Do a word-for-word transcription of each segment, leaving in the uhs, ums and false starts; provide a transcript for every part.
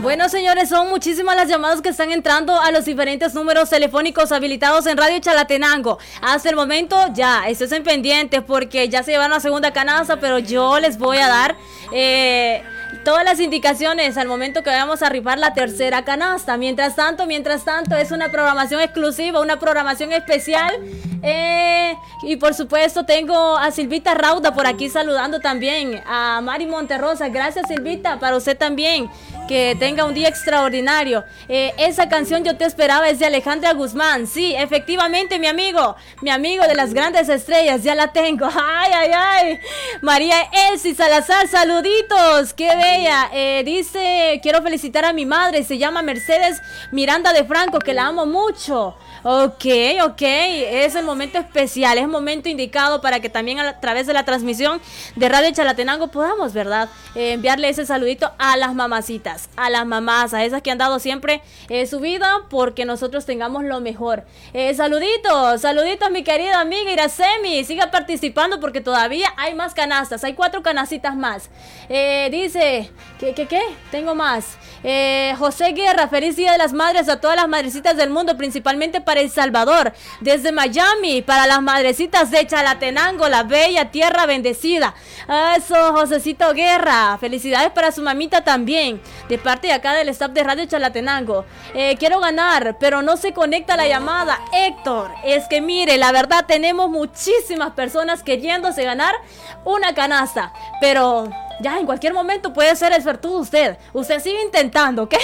Bueno, señores, son muchísimas las llamadas que están entrando a los diferentes números telefónicos habilitados en Radio Chalatenango. Hasta el momento ya, estén pendientes porque ya se llevaron la segunda canasta, pero yo les voy a dar eh, todas las indicaciones al momento que vayamos a rifar la tercera canasta. Mientras tanto, mientras tanto, es una programación exclusiva, una programación especial. Eh, y por supuesto tengo a Silvita Rauda por aquí saludando también, a Mari Monterrosa. Gracias, Silvita, para usted también, que tenga un día extraordinario. Eh, esa canción Yo Te Esperaba es de Alejandra Guzmán. Sí, efectivamente, mi amigo, mi amigo de las grandes estrellas, ya la tengo. Ay, ay, ay. María Elsie Salazar, saluditos, qué bella. Eh, dice, quiero felicitar a mi madre, se llama Mercedes Miranda de Franco, que la amo mucho. Ok, ok, es el momento especial, es el momento indicado para que también a, la, a través de la transmisión de Radio Chalatenango podamos, ¿verdad? Eh, enviarle ese saludito a las mamacitas, a las mamás, a esas que han dado siempre eh, su vida porque nosotros tengamos lo mejor. Eh, saluditos, saluditos mi querida amiga Iracemi, siga participando porque todavía hay más canastas, hay cuatro canastitas más. Eh, dice, ¿qué, qué, qué? Tengo más. Eh, José Guerra, feliz Día de las Madres a todas las madrecitas del mundo, principalmente para El Salvador, desde Miami, para las madrecitas de Chalatenango, la bella tierra bendecida. Eso, Josecito Guerra, felicidades para su mamita también, de parte de acá del staff de Radio Chalatenango. Eh, quiero ganar, pero no se conecta la llamada. Héctor, es que mire, la verdad tenemos muchísimas personas queriéndose ganar una canasta, pero ya en cualquier momento puede ser el suertudo usted. Usted sigue intentando, ¿ok?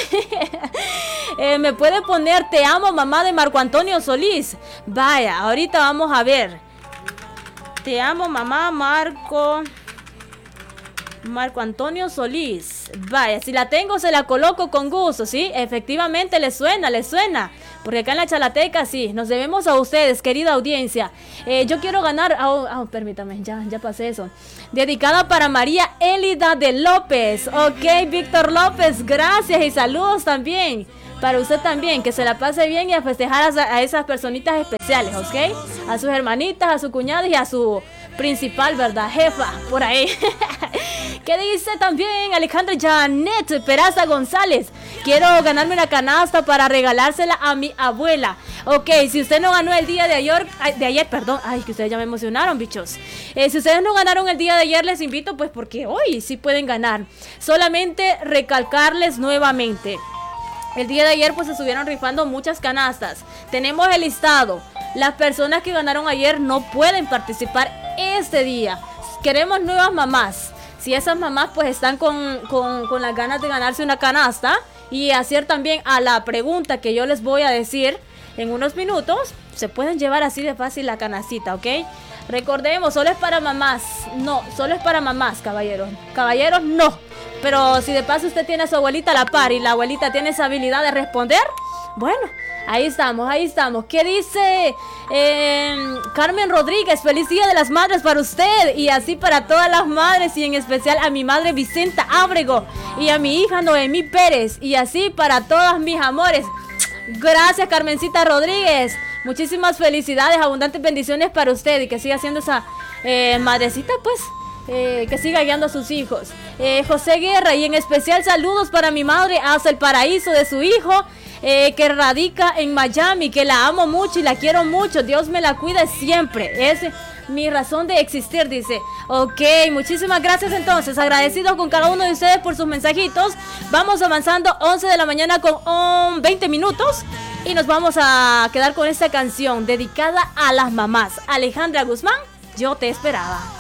eh, me puede poner Te amo, mamá, de Marco Antonio Solís. Vaya, ahorita vamos a ver. Te amo, mamá, Marco Marco Antonio Solís. Vaya, si la tengo se la coloco con gusto, ¿sí? Efectivamente le suena, le suena. Porque acá en la Chalateca sí, nos debemos a ustedes, querida audiencia. Eh, yo quiero ganar, oh, oh, permítame, ya, ya pasé eso. Dedicada para María Elida de López. Ok, Víctor López, gracias y saludos también. Para usted también, que se la pase bien y a festejar a, a esas personitas especiales, ¿ok? A sus hermanitas, a sus cuñadas y a su principal, ¿verdad? Jefa, por ahí. ¿Qué dice también Alejandra Janet Peraza González? Quiero ganarme una canasta para regalársela a mi abuela. Ok, si usted no ganó el día de ayer, de ayer, perdón, ay, que ustedes ya me emocionaron, bichos. Eh, si ustedes no ganaron el día de ayer, les invito, pues, porque hoy sí pueden ganar. Solamente recalcarles nuevamente. El día de ayer, pues, se estuvieron rifando muchas canastas. Tenemos el listado. Las personas que ganaron ayer no pueden participar este día. Queremos nuevas mamás. Si esas mamás pues están con, con, con las ganas de ganarse una canasta y hacer también a la pregunta que yo les voy a decir en unos minutos, se pueden llevar así de fácil la canastita, ¿ok? Recordemos, solo es para mamás. No, solo es para mamás, caballeros. Caballeros, no. Pero si de paso usted tiene a su abuelita a la par y la abuelita tiene esa habilidad de responder, bueno, ahí estamos, ahí estamos. ¿Qué dice eh, Carmen Rodríguez? Feliz Día de las Madres para usted y así para todas las madres y en especial a mi madre Vicenta Ábrego y a mi hija Noemí Pérez y así para todas mis amores. Gracias, Carmencita Rodríguez. Muchísimas felicidades, abundantes bendiciones para usted y que siga siendo esa eh, madrecita, pues. Eh, que siga guiando a sus hijos. eh, José Guerra y en especial saludos para mi madre hasta el paraíso de su hijo eh, que radica en Miami, que la amo mucho y la quiero mucho. Dios me la cuide siempre. Es mi razón de existir, dice. Ok, muchísimas gracias entonces. Agradecidos con cada uno de ustedes por sus mensajitos. Vamos avanzando, once de la mañana con um, veinte minutos. Y nos vamos a quedar con esta canción dedicada a las mamás. Alejandra Guzmán, Yo Te Esperaba.